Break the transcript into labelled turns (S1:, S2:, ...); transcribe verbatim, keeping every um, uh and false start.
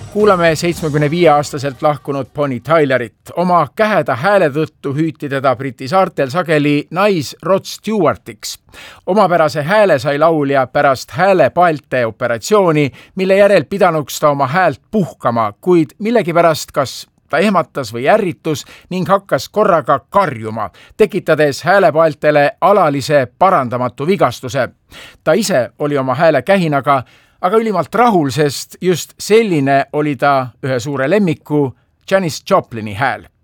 S1: Kuulame seitsmekümne viie aastaselt lahkunud Bonnie Tylerit. Oma käheda hääle tõttu hüüti teda Briti saartel sageli nais Rod Stewartiks. Omapärase hääle sai laulja pärast häälepaelte operatsiooni, mille järel pidanuks ta oma häält puhkama, kuid millegipärast kas ta ehmatas või ärritus ning hakkas korraga karjuma, tekitades häälepaeltele alalise parandamatu vigastuse. Ta ise oli oma hääle kähinaga, aga ülimalt rahul, sest just selline oli ta ühe suure lemmiku Janis Joplini hääl.